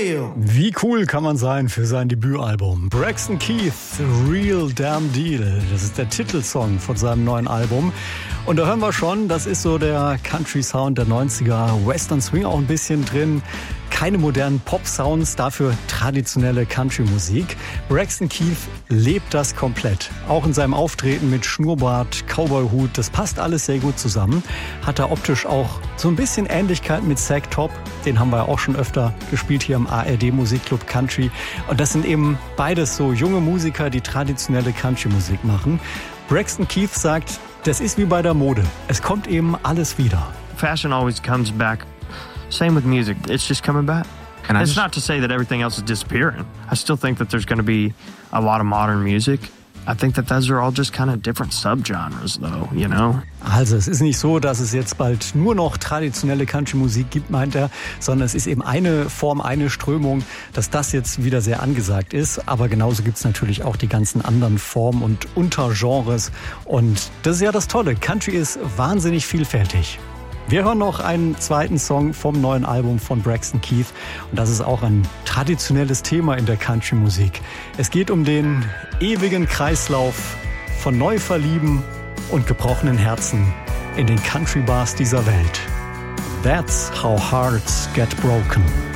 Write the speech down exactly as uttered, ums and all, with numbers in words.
deal. Wie cool kann man sein für sein Debütalbum? Braxton Keith, Real Damn Deal. Das ist der Titelsong von seinem neuen Album. Und da hören wir schon, das ist so der Country-Sound der neunziger. Western Swing auch ein bisschen drin. Keine modernen Pop-Sounds, dafür traditionelle Country-Musik. Braxton Keith lebt das komplett. Auch in seinem Auftreten mit Schnurrbart, Cowboy-Hut, das passt alles sehr gut zusammen. Hat er optisch auch so ein bisschen Ähnlichkeit mit Zack Top. Den haben wir auch schon öfter gespielt hier im A R D Musikclub Country. Und das sind eben beides so junge Musiker, die traditionelle Country-Musik machen. Braxton Keith sagt, das ist wie bei der Mode. Es kommt eben alles wieder. Fashion always comes back. Same with music. It's just coming back. And it's just... not to say that everything else is disappearing. I still think that there's going to be a lot of modern music. I think that those are all just kind of different subgenres, though, you know? Also, es ist nicht so, dass es jetzt bald nur noch traditionelle Country-Musik gibt, meint er, sondern es ist eben eine Form, eine Strömung, dass das jetzt wieder sehr angesagt ist. Aber genauso gibt's natürlich auch die ganzen anderen Formen und Untergenres. Und das ist ja das Tolle. Country ist wahnsinnig vielfältig. Wir hören noch einen zweiten Song vom neuen Album von Braxton Keith. Und das ist auch ein traditionelles Thema in der Country-Musik. Es geht um den ewigen Kreislauf von Neuverlieben und gebrochenen Herzen in den Country-Bars dieser Welt. That's how hearts get broken.